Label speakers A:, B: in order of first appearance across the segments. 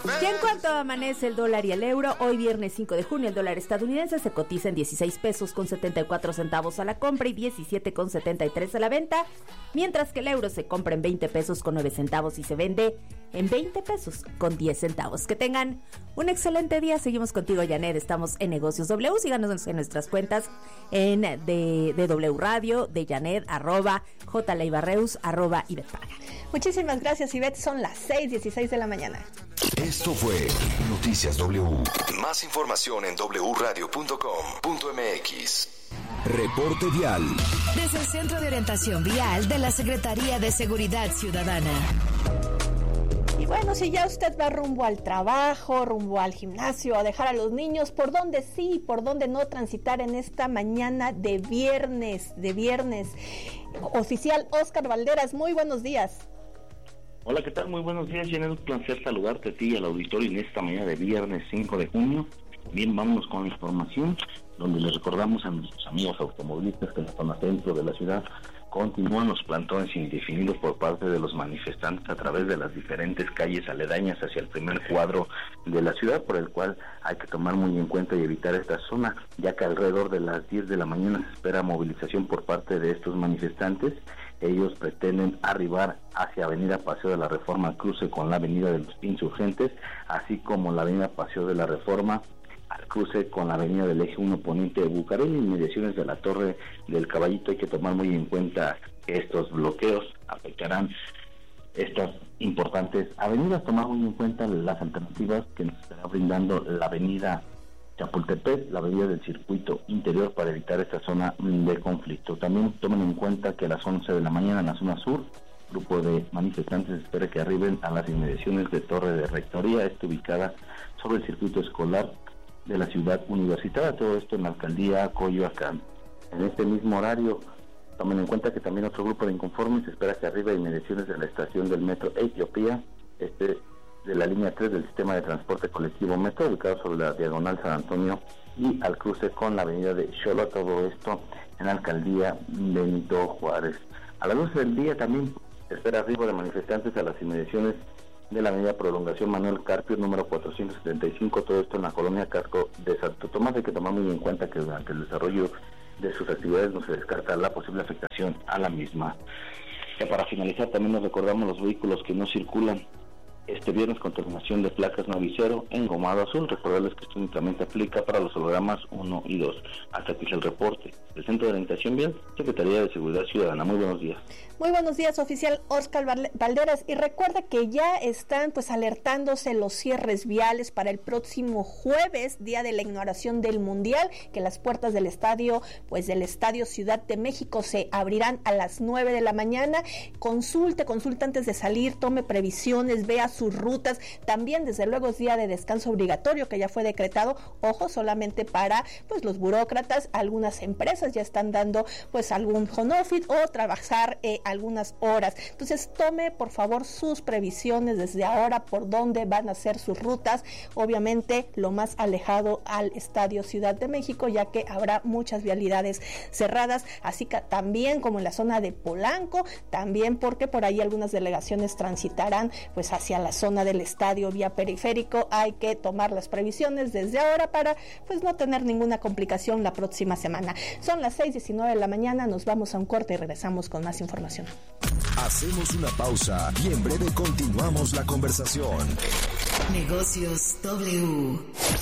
A: Y en cuanto amanece el dólar y el euro, hoy viernes 5 de junio el dólar estadounidense se cotiza en 16 pesos con 74 centavos a la compra y 17 con 73 a la venta, mientras que el euro se compra en 20 pesos con 9 centavos y se vende en 20 pesos con 10 centavos. Que tengan un excelente día. Seguimos contigo, Janet. Estamos en Negocios W. Síganos en nuestras cuentas de W Radio, de Janet, @JLeibarreus, @Ivette.
B: Muchísimas gracias, Ivette. Son las 6:16 de la mañana.
C: Esto fue Noticias W. Más información en wradio.com.mx. Reporte vial.
D: Desde el Centro de Orientación Vial de la Secretaría de Seguridad Ciudadana.
B: Y bueno, si ya usted va rumbo al trabajo, rumbo al gimnasio, a dejar a los niños, ¿por dónde sí, por dónde no transitar en esta mañana de viernes? Oficial Óscar Valderas, muy buenos días.
E: Hola, ¿qué tal? Muy buenos días, Janet. Un placer saludarte a ti y al auditorio en esta mañana de viernes 5 de junio. Bien, vámonos con la información, donde les recordamos a nuestros amigos automovilistas que en la zona centro de la ciudad continúan los plantones indefinidos por parte de los manifestantes a través de las diferentes calles aledañas hacia el primer cuadro de la ciudad, por el cual hay que tomar muy en cuenta y evitar esta zona, ya que alrededor de las 10 de la mañana se espera movilización por parte de estos manifestantes. Ellos pretenden arribar hacia Avenida Paseo de la Reforma, cruce con la Avenida de los Insurgentes, así como la Avenida Paseo de la Reforma, al cruce con la Avenida del Eje 1 Poniente de Bucareli, inmediaciones de la Torre del Caballito. Hay que tomar muy en cuenta que estos bloqueos afectarán estas importantes avenidas. Tomar muy en cuenta las alternativas que nos estará brindando la Avenida Chapultepec, la avenida del Circuito Interior, para evitar esta zona de conflicto. También tomen en cuenta que a las 11 de la mañana en la zona sur, grupo de manifestantes espera que arriben a las inmediaciones de Torre de Rectoría, esta ubicada sobre el circuito escolar de la ciudad universitaria, todo esto en la alcaldía Coyoacán. En este mismo horario, tomen en cuenta que también otro grupo de inconformes espera que arribe a inmediaciones de la estación del metro Etiopía, de la línea 3 del sistema de transporte colectivo Metro, ubicado sobre la diagonal San Antonio y al cruce con la avenida de Xolo, todo esto en la alcaldía Benito Juárez. A las 12 del día también se espera arribo de manifestantes a las inmediaciones de la avenida Prolongación Manuel Carpio, número 475, todo esto en la colonia Casco de Santo Tomás. Hay que tomar muy en cuenta que durante el desarrollo de sus actividades no se descarta la posible afectación a la misma. Que para finalizar también nos recordamos los vehículos que no circulan este viernes con terminación de placas 9 y 0 en gomado azul. Recordarles que esto únicamente aplica para los hologramas 1 y 2. Hasta aquí es el reporte del Centro de Orientación Vial, Secretaría de Seguridad Ciudadana. Muy buenos días.
B: Muy buenos días, oficial Óscar Valderas. Y recuerda que ya están alertándose los cierres viales para el próximo jueves, día de la inauguración del Mundial, que las puertas del estadio Ciudad de México se abrirán a las 9 de la mañana. Consulte antes de salir, tome previsiones, vea sus rutas. También, desde luego, es día de descanso obligatorio que ya fue decretado, ojo, solamente para los burócratas. Algunas empresas ya están dando algún home office o trabajar algunas horas. Entonces, tome por favor sus previsiones desde ahora por dónde van a ser sus rutas, obviamente lo más alejado al Estadio Ciudad de México, ya que habrá muchas vialidades cerradas, así que también como en la zona de Polanco, también porque por ahí algunas delegaciones transitarán hacia la zona del estadio vía periférico. Hay que tomar las previsiones desde ahora para no tener ninguna complicación la próxima semana. Son las 6:19 de la mañana, nos vamos a un corte y regresamos con más información.
C: Hacemos una pausa y en breve continuamos la conversación.
D: Negocios W.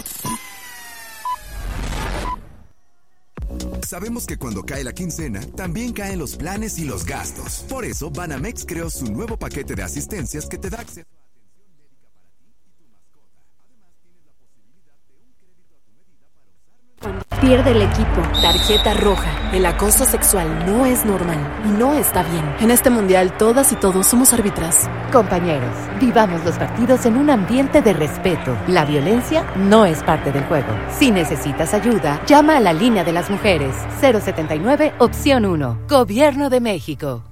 F: Sabemos que cuando cae la quincena, también caen los planes y los gastos. Por eso, Banamex creó su nuevo paquete de asistencias que te da acceso a atención médica para ti y tu mascota. Además, tienes la posibilidad de un crédito a tu medida para usarlo.
G: Pierde el equipo. Tarjeta roja. El acoso sexual no es normal y no está bien. En este mundial, todas y todos somos árbitras.
H: Compañeros, vivamos los partidos en un ambiente de respeto. La violencia no es parte del juego. Si necesitas ayuda, llama a la línea de las mujeres. 079, opción 1. Gobierno de México.